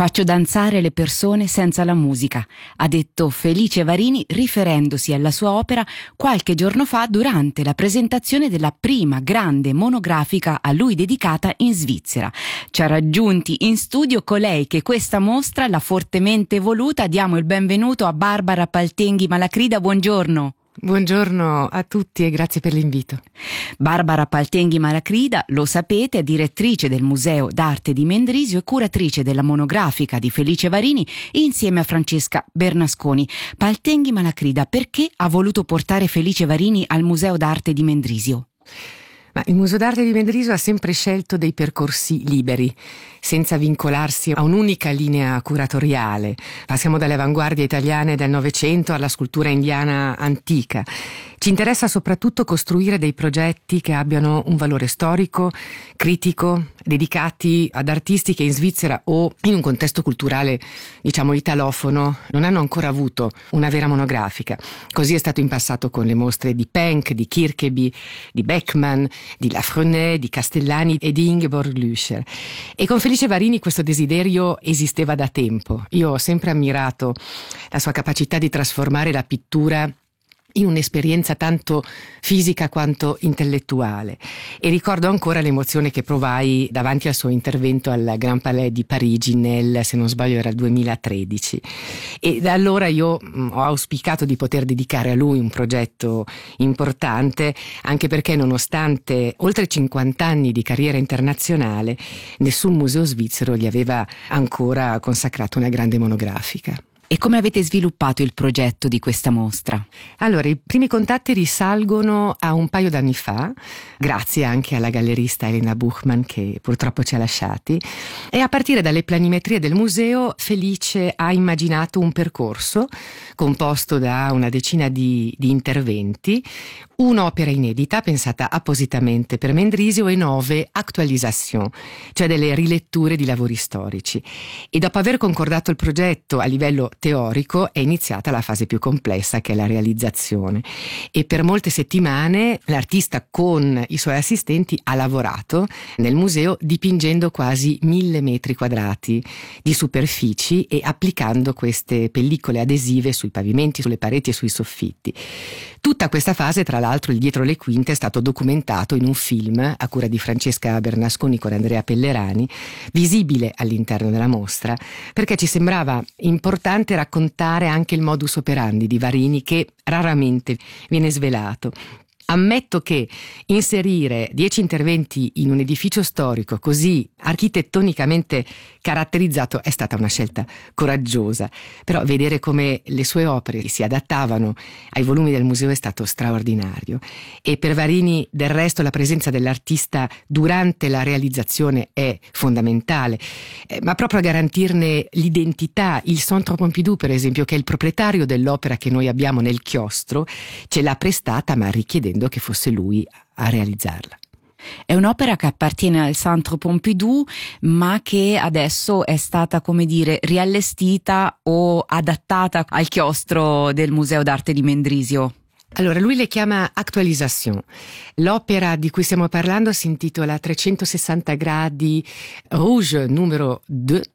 Faccio danzare le persone senza la musica, ha detto Felice Varini riferendosi alla sua opera qualche giorno fa durante la presentazione della prima grande monografica a lui dedicata in Svizzera. Ci ha raggiunti in studio colei che questa mostra l'ha fortemente voluta. Diamo il benvenuto a Barbara Paltenghi Malacrida, buongiorno. Buongiorno a tutti e grazie per l'invito. Barbara Paltenghi Malacrida, lo sapete, è direttrice del Museo d'Arte di Mendrisio e curatrice della monografica di Felice Varini insieme a Francesca Bernasconi. Paltenghi Malacrida, perché ha voluto portare Felice Varini al Museo d'Arte di Mendrisio? Ma il Museo d'Arte di Mendrisio ha sempre scelto dei percorsi liberi, senza vincolarsi a un'unica linea curatoriale. Passiamo dalle avanguardie italiane del Novecento alla scultura indiana antica. Ci interessa soprattutto costruire dei progetti che abbiano un valore storico, critico, dedicati ad artisti che in Svizzera o in un contesto culturale, diciamo, italofono, non hanno ancora avuto una vera monografica. Così è stato in passato con le mostre di Penck, di Kirkeby, di Beckmann, di Lafrenet, di Castellani e di Ingeborg Lüscher. E con Felice Varini questo desiderio esisteva da tempo. Io ho sempre ammirato la sua capacità di trasformare la pittura in un'esperienza tanto fisica quanto intellettuale, e ricordo ancora l'emozione che provai davanti al suo intervento al Grand Palais di Parigi se non sbaglio era il 2013, e da allora io ho auspicato di poter dedicare a lui un progetto importante, anche perché nonostante oltre 50 anni di carriera internazionale nessun museo svizzero gli aveva ancora consacrato una grande monografica. E come avete sviluppato il progetto di questa mostra? Allora, i primi contatti risalgono a un paio d'anni fa, grazie anche alla gallerista Elena Buchmann che purtroppo ci ha lasciati, e a partire dalle planimetrie del museo Felice ha immaginato un percorso composto da una decina di interventi, un'opera inedita pensata appositamente per Mendrisio e 9 actualisation, cioè delle riletture di lavori storici. E dopo aver concordato il progetto a livello teorico è iniziata la fase più complessa, che è la realizzazione, e per molte settimane l'artista con i suoi assistenti ha lavorato nel museo dipingendo quasi 1000 metri quadrati di superfici e applicando queste pellicole adesive sui pavimenti, sulle pareti e sui soffitti. Tutta questa fase, tra l'altro, il dietro le quinte è stato documentato in un film a cura di Francesca Bernasconi con Andrea Pellerani, visibile all'interno della mostra, perché ci sembrava importante raccontare anche il modus operandi di Varini, che raramente viene svelato. Ammetto che inserire 10 interventi in un edificio storico così architettonicamente caratterizzato è stata una scelta coraggiosa, però vedere come le sue opere si adattavano ai volumi del museo è stato straordinario. E per Varini, del resto, la presenza dell'artista durante la realizzazione è fondamentale, ma proprio a garantirne l'identità. Il Centre Pompidou, per esempio, che è il proprietario dell'opera che noi abbiamo nel chiostro, ce l'ha prestata, ma richiedendo che fosse lui a realizzarla. È un'opera che appartiene al Centre Pompidou, ma che adesso è stata, come dire, riallestita o adattata al chiostro del Museo d'Arte di Mendrisio. Allora, lui le chiama actualisation. L'opera di cui stiamo parlando si intitola 360 gradi Rouge numero 2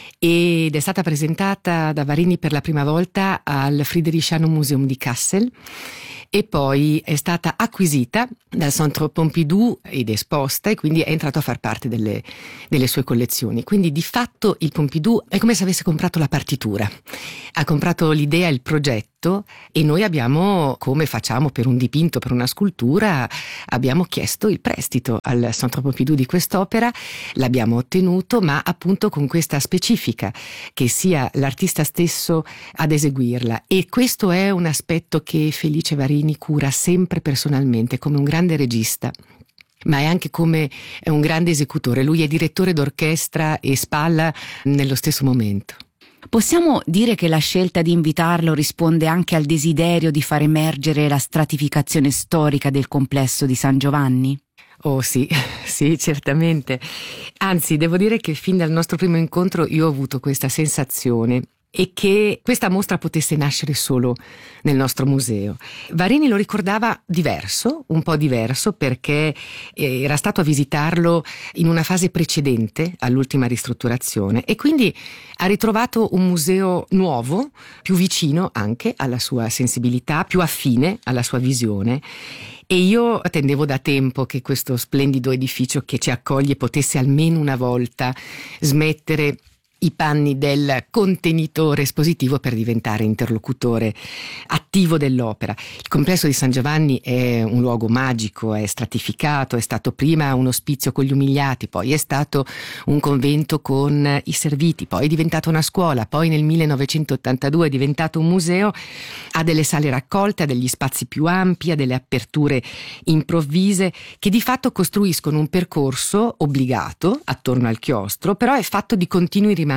ed è stata presentata da Varini per la prima volta al Friedrichiano Museum di Kassel e poi è stata acquisita dal Centre Pompidou ed esposta, e quindi è entrato a far parte delle sue collezioni. Quindi di fatto il Pompidou è come se avesse comprato la partitura, ha comprato l'idea, il progetto, e noi abbiamo, come facciamo per un dipinto, per una scultura, abbiamo chiesto il prestito al Centre Pompidou di quest'opera, l'abbiamo ottenuto, ma appunto con questa specifica che sia l'artista stesso ad eseguirla, e questo è un aspetto che Felice Varini cura sempre personalmente, come un grande regista, ma è anche come un grande esecutore. Lui è direttore d'orchestra e spalla nello stesso momento. Possiamo dire che la scelta di invitarlo risponde anche al desiderio di far emergere la stratificazione storica del complesso di San Giovanni? Oh sì, sì, certamente. Anzi, devo dire che fin dal nostro primo incontro io ho avuto questa sensazione. e che questa mostra potesse nascere solo nel nostro museo. Varini lo ricordava diverso, un po' diverso, perché era stato a visitarlo in una fase precedente all'ultima ristrutturazione e quindi ha ritrovato un museo nuovo, più vicino anche alla sua sensibilità, più affine alla sua visione. E io attendevo da tempo che questo splendido edificio che ci accoglie potesse almeno una volta smettere i panni del contenitore espositivo per diventare interlocutore attivo dell'opera. Il complesso di San Giovanni è un luogo magico, è stratificato, è stato prima un ospizio con gli umiliati, poi è stato un convento con i serviti, poi è diventato una scuola, poi nel 1982 è diventato un museo, ha delle sale raccolte, ha degli spazi più ampi, ha delle aperture improvvise che di fatto costruiscono un percorso obbligato attorno al chiostro, però è fatto di continui rimandi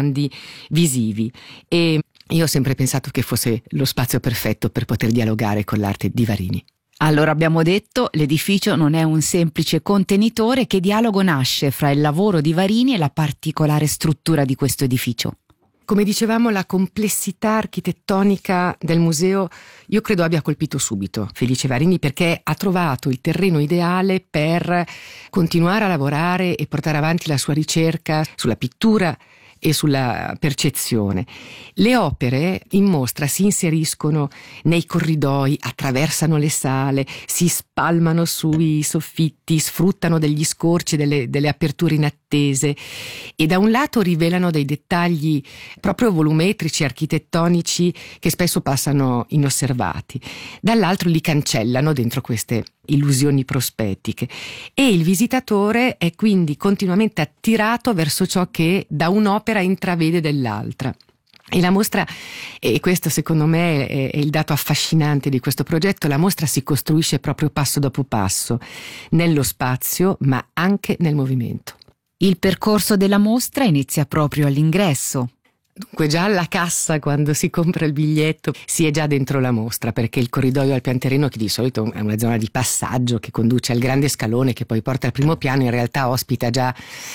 visivi e io ho sempre pensato che fosse lo spazio perfetto per poter dialogare con l'arte di Varini. Allora abbiamo detto, l'edificio non è un semplice contenitore. Che dialogo nasce fra il lavoro di Varini e la particolare struttura di questo edificio? Come dicevamo, la complessità architettonica del museo io credo abbia colpito subito Felice Varini, perché ha trovato il terreno ideale per continuare a lavorare e portare avanti la sua ricerca sulla pittura e sulla percezione. Le opere in mostra si inseriscono nei corridoi, attraversano le sale, si spalmano sui soffitti, sfruttano degli scorci, delle aperture inattese e da un lato rivelano dei dettagli proprio volumetrici, architettonici che spesso passano inosservati, dall'altro li cancellano dentro queste illusioni prospettiche e il visitatore è quindi continuamente attirato verso ciò che da un'opera intravede dell'altra. E la mostra, e questo secondo me è il dato affascinante di questo progetto, la mostra si costruisce proprio passo dopo passo, nello spazio ma anche nel movimento. Il percorso della mostra inizia proprio all'ingresso. Dunque già alla cassa, quando si compra il biglietto, si è già dentro la mostra, perché il corridoio al pian terreno, che di solito è una zona di passaggio che conduce al grande scalone che poi porta al primo piano, in realtà ospita già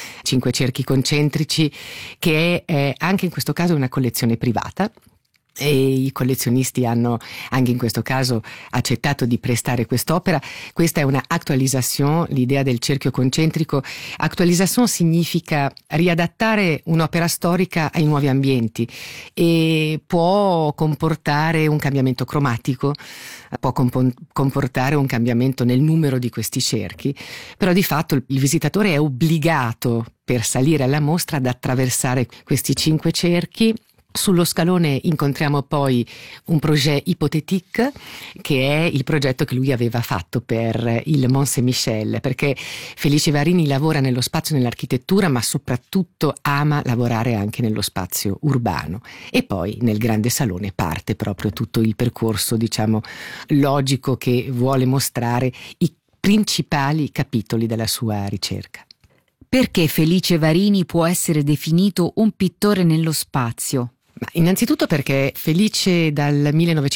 5 cerchi concentrici, che è anche in questo caso una collezione privata. E i collezionisti hanno anche in questo caso accettato di prestare quest'opera. Questa è una actualisation, l'idea del cerchio concentrico. Actualisation significa riadattare un'opera storica ai nuovi ambienti e può comportare un cambiamento cromatico, può comportare un cambiamento nel numero di questi cerchi, però di fatto il visitatore è obbligato per salire alla mostra ad attraversare questi 5 cerchi. Sullo scalone incontriamo poi un projet hypothétique, che è il progetto che lui aveva fatto per il Mont Saint-Michel, perché Felice Varini lavora nello spazio e nell'architettura, ma soprattutto ama lavorare anche nello spazio urbano. E poi nel grande salone parte proprio tutto il percorso, diciamo, logico che vuole mostrare i principali capitoli della sua ricerca. Perché Felice Varini può essere definito un pittore nello spazio? Ma innanzitutto perché Felice dal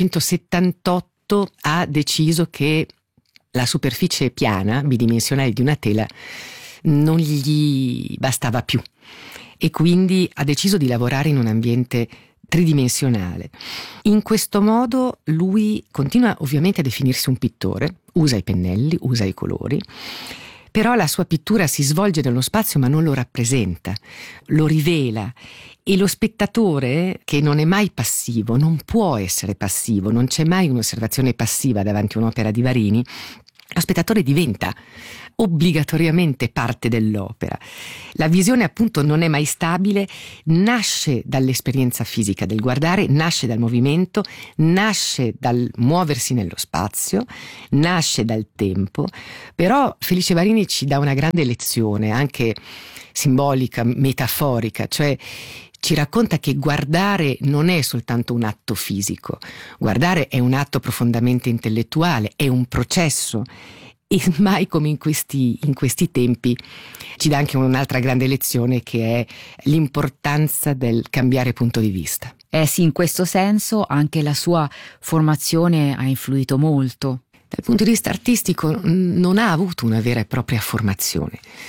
1978 ha deciso che la superficie piana, bidimensionale di una tela, non gli bastava più e quindi ha deciso di lavorare in un ambiente tridimensionale. In questo modo lui continua ovviamente a definirsi un pittore, usa i pennelli, usa i colori, però la sua pittura si svolge nello spazio ma non lo rappresenta, lo rivela. E lo spettatore, che non è mai passivo, non può essere passivo, non c'è mai un'osservazione passiva davanti a un'opera di Varini, lo spettatore diventa obbligatoriamente parte dell'opera. La visione appunto non è mai stabile, nasce dall'esperienza fisica del guardare, nasce dal movimento, nasce dal muoversi nello spazio, nasce dal tempo, però Felice Varini ci dà una grande lezione, anche simbolica, metaforica, cioè ci racconta che guardare non è soltanto un atto fisico, guardare è un atto profondamente intellettuale, è un processo. E mai come in questi tempi ci dà anche un'altra grande lezione, che è l'importanza del cambiare punto di vista. Sì, in questo senso anche la sua formazione ha influito molto. Dal punto di vista artistico non ha avuto una vera e propria formazione.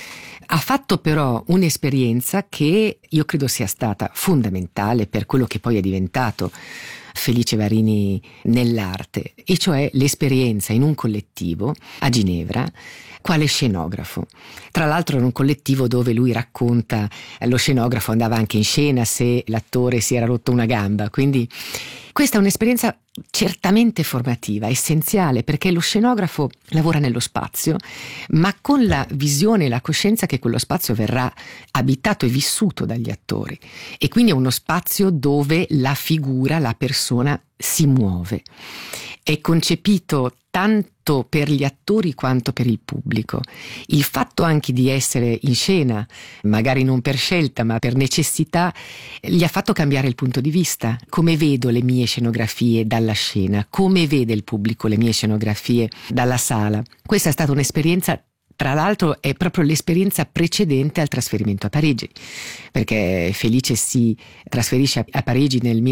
Ha fatto però un'esperienza che io credo sia stata fondamentale per quello che poi è diventato Felice Varini nell'arte, e cioè l'esperienza in un collettivo a Ginevra quale scenografo. Tra l'altro in un collettivo dove lui racconta, lo scenografo andava anche in scena se l'attore si era rotto una gamba, quindi questa è un'esperienza certamente formativa, essenziale, perché lo scenografo lavora nello spazio, ma con la visione e la coscienza che quello spazio verrà abitato e vissuto dagli attori, e quindi è uno spazio dove la figura, la persona si muove. È concepito tanto per gli attori quanto per il pubblico. Il fatto anche di essere in scena, magari non per scelta ma per necessità, gli ha fatto cambiare il punto di vista. Come vedo le mie scenografie dalla scena, come vede il pubblico le mie scenografie dalla sala. Questa è stata un'esperienza, tra l'altro è proprio l'esperienza precedente al trasferimento a Parigi, perché Felice si trasferisce a Parigi nel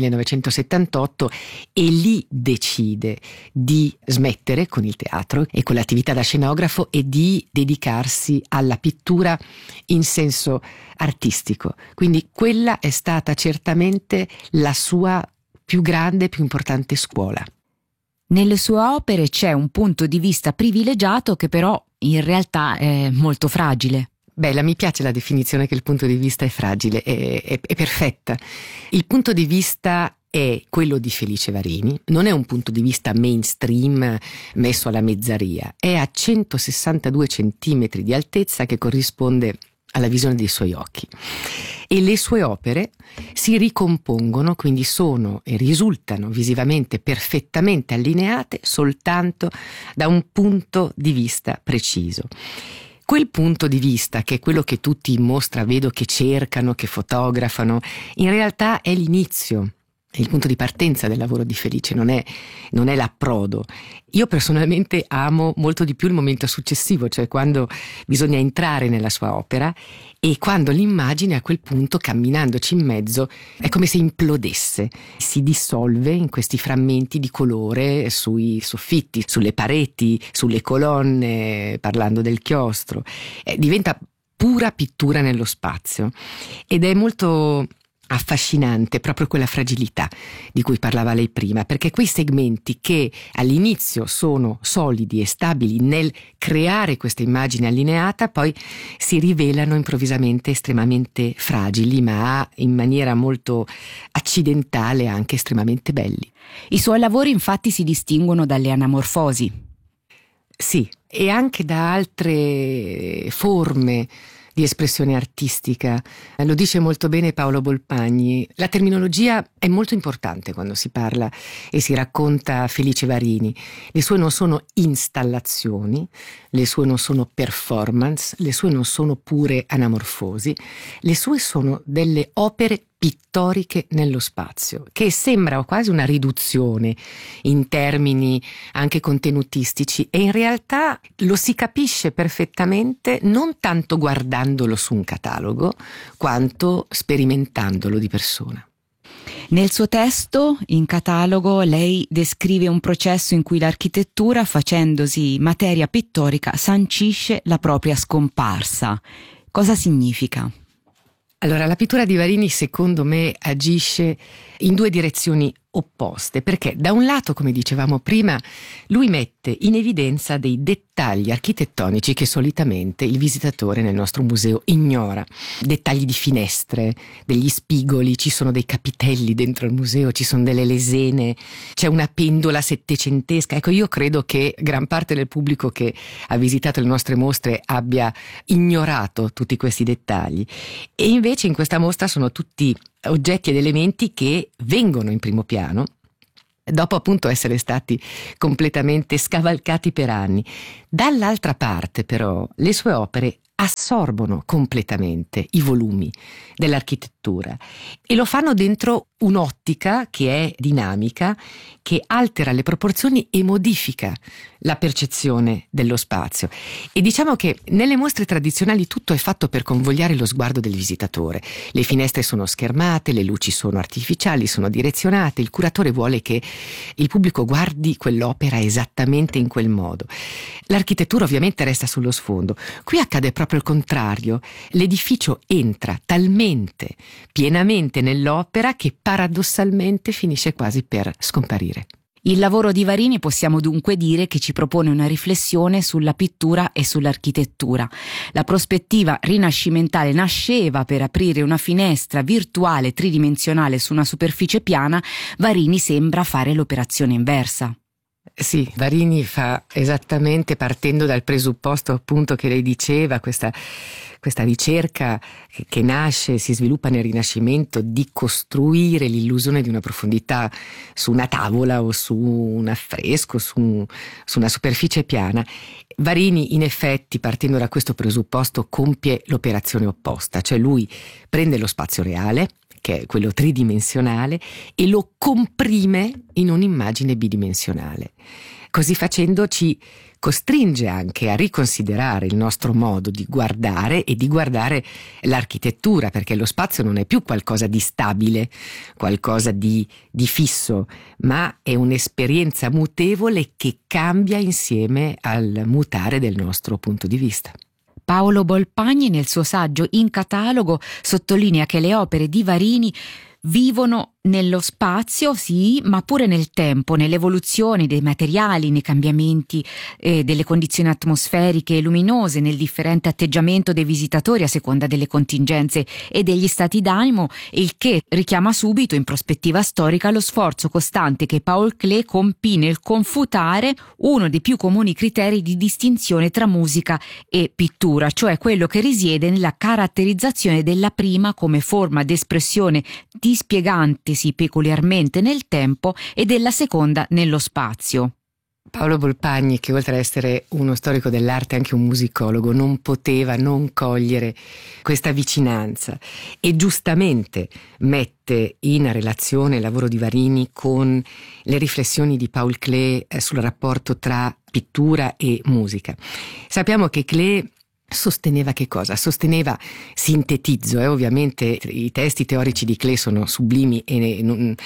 1978 e lì decide di smettere con il teatro e con l'attività da scenografo e di dedicarsi alla pittura in senso artistico. Quindi quella è stata certamente la sua più grande, più importante scuola. Nelle sue opere c'è un punto di vista privilegiato che però in realtà è molto fragile. Bella, mi piace la definizione che il punto di vista è fragile, è perfetta. Il punto di vista è quello di Felice Varini, non è un punto di vista mainstream messo alla mezzaria, è a 162 centimetri di altezza che corrisponde alla visione dei suoi occhi. E le sue opere si ricompongono, quindi sono e risultano visivamente perfettamente allineate soltanto da un punto di vista preciso. Quel punto di vista, che è quello che tutti in mostra vedo che cercano, che fotografano, in realtà è l'inizio, è il punto di partenza del lavoro di Felice, non è l'approdo. Io personalmente amo molto di più il momento successivo, cioè quando bisogna entrare nella sua opera e quando l'immagine a quel punto, camminandoci in mezzo, è come se implodesse, si dissolve in questi frammenti di colore sui soffitti, sulle pareti, sulle colonne, parlando del chiostro. Diventa pura pittura nello spazio ed è molto affascinante proprio quella fragilità di cui parlava lei prima, perché quei segmenti che all'inizio sono solidi e stabili nel creare questa immagine allineata poi si rivelano improvvisamente estremamente fragili, ma in maniera molto accidentale anche estremamente belli. I suoi lavori infatti si distinguono dalle anamorfosi. Sì, e anche da altre forme di espressione artistica. Lo dice molto bene Paolo Bolpagni. La terminologia è molto importante quando si parla e si racconta Felice Varini. Le sue non sono installazioni, le sue non sono performance, le sue non sono pure anamorfosi, le sue sono delle opere pittoriche nello spazio, che sembra quasi una riduzione in termini anche contenutistici, e in realtà lo si capisce perfettamente non tanto guardandolo su un catalogo quanto sperimentandolo di persona. Nel suo testo, in catalogo, lei descrive un processo in cui l'architettura, facendosi materia pittorica, sancisce la propria scomparsa. Cosa significa? Allora, la pittura di Varini secondo me agisce in due direzioni opposte, perché da un lato, come dicevamo prima, lui mette in evidenza dei dettagli architettonici che solitamente il visitatore nel nostro museo ignora. Dettagli di finestre, degli spigoli, ci sono dei capitelli dentro il museo, ci sono delle lesene, c'è una pendola settecentesca. Ecco, io credo che gran parte del pubblico che ha visitato le nostre mostre abbia ignorato tutti questi dettagli, e invece in questa mostra sono tutti oggetti ed elementi che vengono in primo piano dopo appunto essere stati completamente scavalcati per anni. Dall'altra parte però le sue opere assorbono completamente i volumi dell'architettura e lo fanno dentro un'ottica che è dinamica, che altera le proporzioni e modifica la percezione dello spazio. E diciamo che nelle mostre tradizionali tutto è fatto per convogliare lo sguardo del visitatore. Le finestre sono schermate, le luci sono artificiali, sono direzionate, il curatore vuole che il pubblico guardi quell'opera esattamente in quel modo. L'architettura ovviamente resta sullo sfondo. Qui accade proprio proprio il contrario. L'edificio entra talmente pienamente nell'opera che paradossalmente finisce quasi per scomparire. Il lavoro di Varini possiamo dunque dire che ci propone una riflessione sulla pittura e sull'architettura. La prospettiva rinascimentale nasceva per aprire una finestra virtuale tridimensionale su una superficie piana. Varini sembra fare l'operazione inversa. Sì, Varini fa esattamente, partendo dal presupposto appunto che lei diceva, questa ricerca che nasce, si sviluppa nel Rinascimento, di costruire l'illusione di una profondità su una tavola o su un affresco, su una superficie piana. Varini, in effetti, partendo da questo presupposto, compie l'operazione opposta, cioè lui prende lo spazio reale, che è quello tridimensionale, e lo comprime in un'immagine bidimensionale. Così facendo ci costringe anche a riconsiderare il nostro modo di guardare e di guardare l'architettura, perché lo spazio non è più qualcosa di stabile, qualcosa di fisso, ma è un'esperienza mutevole che cambia insieme al mutare del nostro punto di vista. Paolo Bolpagni, nel suo saggio In catalogo, sottolinea che le opere di Varini vivono nello spazio, sì, ma pure nel tempo, nell'evoluzione dei materiali, nei cambiamenti delle condizioni atmosferiche e luminose, nel differente atteggiamento dei visitatori a seconda delle contingenze e degli stati d'animo, il che richiama subito in prospettiva storica lo sforzo costante che Paul Klee compì nel confutare uno dei più comuni criteri di distinzione tra musica e pittura, cioè quello che risiede nella caratterizzazione della prima come forma d'espressione dispieganti peculiarmente nel tempo e della seconda nello spazio. Paolo Bolpagni, che oltre ad essere uno storico dell'arte è anche un musicologo, non poteva non cogliere questa vicinanza e giustamente mette in relazione il lavoro di Varini con le riflessioni di Paul Klee sul rapporto tra pittura e musica. Sappiamo che Klee sosteneva che cosa? Sosteneva, sintetizzo, ovviamente i testi teorici di Klee sono sublimi e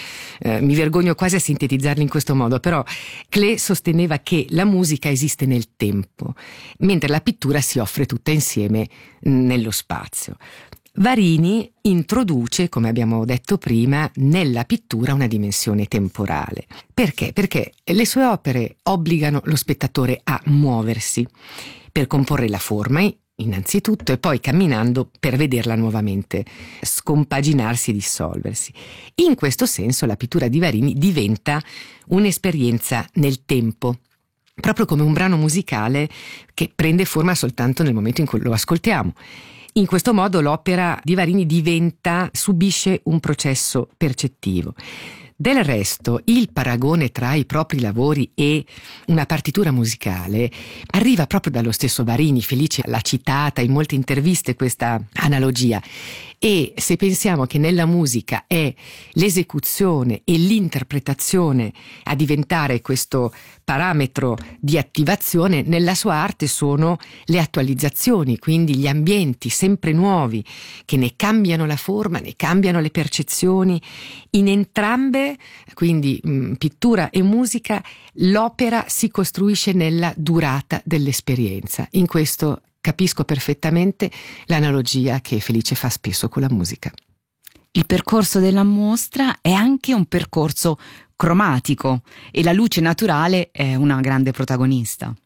mi vergogno quasi a sintetizzarli in questo modo, però Klee sosteneva che la musica esiste nel tempo, mentre la pittura si offre tutta insieme nello spazio. Varini introduce, come abbiamo detto prima, nella pittura una dimensione temporale. Perché? Perché le sue opere obbligano lo spettatore a muoversi per comporre la forma innanzitutto e poi camminando per vederla nuovamente scompaginarsi e dissolversi. In questo senso la pittura di Varini diventa un'esperienza nel tempo, proprio come un brano musicale che prende forma soltanto nel momento in cui lo ascoltiamo. In questo modo l'opera di Varini subisce un processo percettivo. Del resto, il paragone tra i propri lavori e una partitura musicale arriva proprio dallo stesso Varini. Felice l'ha citata in molte interviste questa analogia. E se pensiamo che nella musica è l'esecuzione e l'interpretazione a diventare questo parametro di attivazione, nella sua arte sono le attualizzazioni, quindi gli ambienti sempre nuovi che ne cambiano la forma, ne cambiano le percezioni. In entrambe, quindi pittura e musica, l'opera si costruisce nella durata dell'esperienza. In questo capisco perfettamente l'analogia che Felice fa spesso con la musica. Il percorso della mostra è anche un percorso cromatico e la luce naturale è una grande protagonista.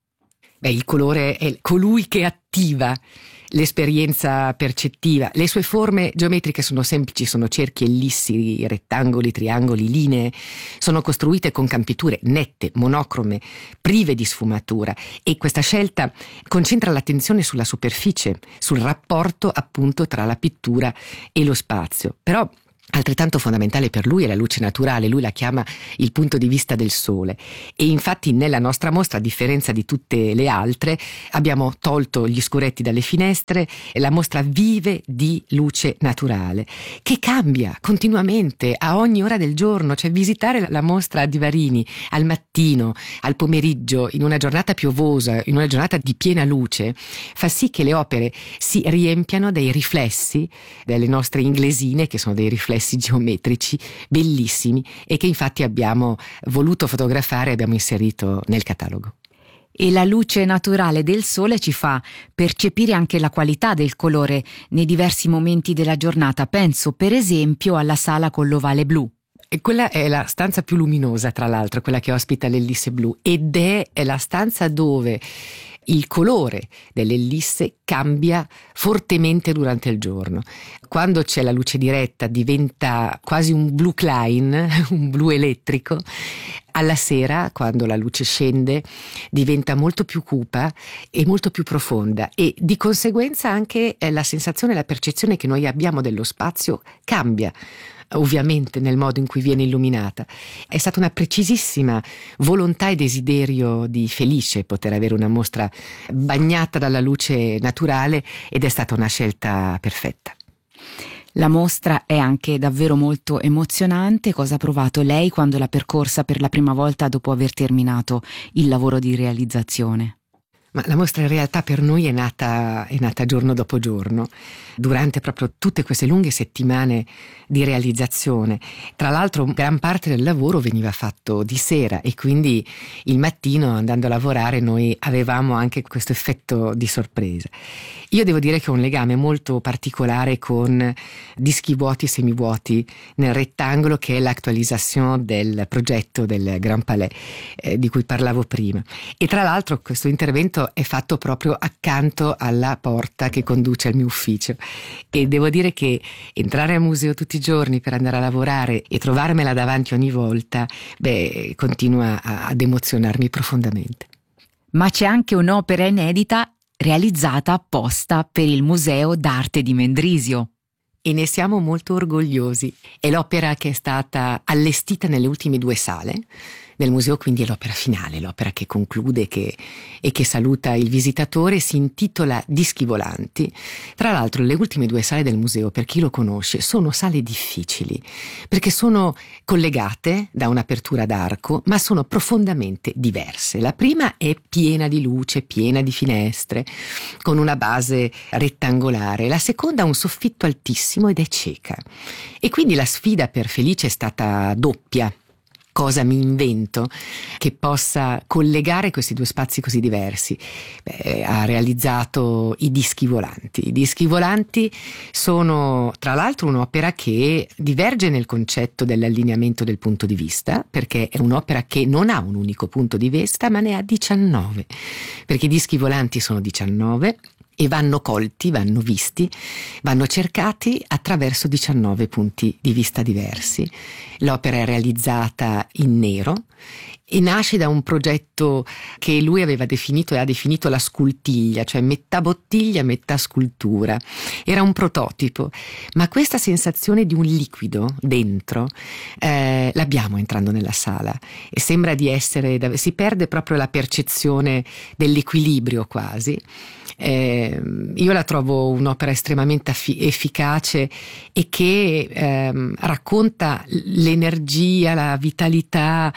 Il colore è colui che attiva l'esperienza percettiva. Le sue forme geometriche sono semplici, sono cerchi, ellissi, rettangoli, triangoli, linee. Sono costruite con campiture nette, monocrome, prive di sfumatura, e questa scelta concentra l'attenzione sulla superficie, sul rapporto appunto tra la pittura e lo spazio. Però altrettanto fondamentale per lui è la luce naturale, lui la chiama il punto di vista del sole, e infatti nella nostra mostra, a differenza di tutte le altre, abbiamo tolto gli scuretti dalle finestre e la mostra vive di luce naturale che cambia continuamente a ogni ora del giorno. Cioè visitare la mostra di Varini al mattino, al pomeriggio, in una giornata piovosa, in una giornata di piena luce, fa sì che le opere si riempiano dei riflessi delle nostre inglesine, che sono dei riflessi geometrici bellissimi e che infatti abbiamo voluto fotografare e abbiamo inserito nel catalogo. E la luce naturale del sole ci fa percepire anche la qualità del colore nei diversi momenti della giornata. Penso per esempio alla sala con l'ovale blu. E quella è la stanza più luminosa, tra l'altro, quella che ospita l'ellisse blu, ed è la stanza dove il colore dell'ellisse cambia fortemente durante il giorno. Quando c'è la luce diretta diventa quasi un blu Klein, un blu elettrico. Alla sera, quando la luce scende, diventa molto più cupa e molto più profonda, e di conseguenza anche la sensazione e la percezione che noi abbiamo dello spazio cambia, ovviamente, nel modo in cui viene illuminata. È stata una precisissima volontà e desiderio di Felice poter avere una mostra bagnata dalla luce naturale, ed è stata una scelta perfetta. La mostra è anche davvero molto emozionante. Cosa ha provato lei quando l'ha percorsa per la prima volta dopo aver terminato il lavoro di realizzazione? Ma la mostra in realtà per noi è nata giorno dopo giorno, durante proprio tutte queste lunghe settimane di realizzazione. Tra l'altro gran parte del lavoro veniva fatto di sera, e quindi il mattino, andando a lavorare, noi avevamo anche questo effetto di sorpresa. Io devo dire che ho un legame molto particolare con dischi vuoti e semivuoti nel rettangolo, che è l'attualizzazione del progetto del Grand Palais di cui parlavo prima. E tra l'altro questo intervento è fatto proprio accanto alla porta che conduce al mio ufficio, e devo dire che entrare al museo tutti i giorni per andare a lavorare e trovarmela davanti ogni volta, continua ad emozionarmi profondamente. Ma c'è anche un'opera inedita realizzata apposta per il Museo d'Arte di Mendrisio. E ne siamo molto orgogliosi. È l'opera che è stata allestita nelle ultime 2 sale del museo, quindi è l'opera finale, l'opera che conclude e che saluta il visitatore. Si intitola Dischi volanti. Tra l'altro le ultime 2 sale del museo, per chi lo conosce, sono sale difficili, perché sono collegate da un'apertura d'arco, ma sono profondamente diverse. La prima è piena di luce, piena di finestre, con una base rettangolare. La seconda ha un soffitto altissimo ed è cieca. E quindi la sfida per Felice è stata doppia. Cosa mi invento che possa collegare questi 2 spazi così diversi? Ha realizzato i dischi volanti. I dischi volanti sono tra l'altro un'opera che diverge nel concetto dell'allineamento del punto di vista, perché è un'opera che non ha un unico punto di vista, ma ne ha 19, perché i dischi volanti sono 19 e vanno colti, vanno visti, vanno cercati attraverso 19 punti di vista diversi. L'opera è realizzata in nero e nasce da un progetto che lui aveva definito e ha definito la scultiglia, cioè metà bottiglia, metà scultura. Era un prototipo, ma questa sensazione di un liquido dentro l'abbiamo entrando nella sala, e sembra di essere, si perde proprio la percezione dell'equilibrio quasi. Io la trovo un'opera estremamente efficace e che racconta l'energia, la vitalità,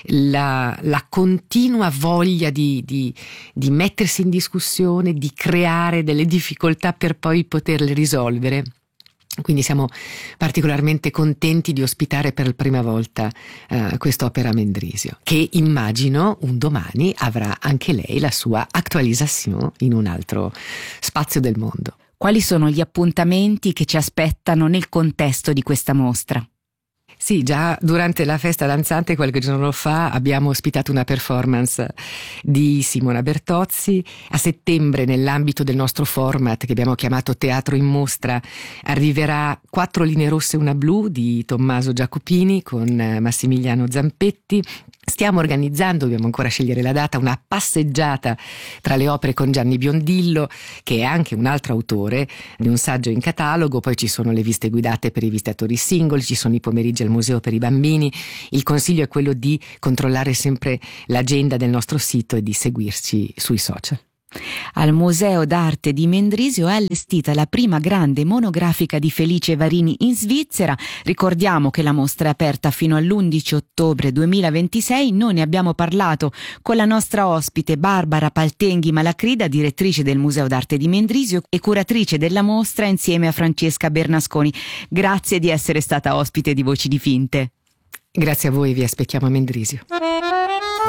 la continua voglia di mettersi in discussione, di creare delle difficoltà per poi poterle risolvere. Quindi siamo particolarmente contenti di ospitare per la prima volta quest'opera a Mendrisio, che immagino un domani avrà anche lei la sua attualizzazione in un altro spazio del mondo. Quali sono gli appuntamenti che ci aspettano nel contesto di questa mostra? Sì, già durante la festa danzante qualche giorno fa abbiamo ospitato una performance di Simona Bertozzi. A settembre, nell'ambito del nostro format che abbiamo chiamato Teatro in Mostra, arriverà 4 linee rosse e una blu di Tommaso Giacopini con Massimiliano Zampetti. Stiamo organizzando, dobbiamo ancora scegliere la data, una passeggiata tra le opere con Gianni Biondillo, che è anche un altro autore di un saggio in catalogo. Poi ci sono le visite guidate per i visitatori single, ci sono i pomeriggi al museo per i bambini. Il consiglio è quello di controllare sempre l'agenda del nostro sito e di seguirci sui social. Al Museo d'Arte di Mendrisio è allestita la prima grande monografica di Felice Varini in Svizzera. Ricordiamo che la mostra è aperta fino all'11 ottobre 2026. Noi ne abbiamo parlato con la nostra ospite Barbara Paltenghi Malacrida, direttrice del Museo d'Arte di Mendrisio e curatrice della mostra insieme a Francesca Bernasconi. Grazie di essere stata ospite di Voci di Finte. Grazie a voi, vi aspettiamo a Mendrisio.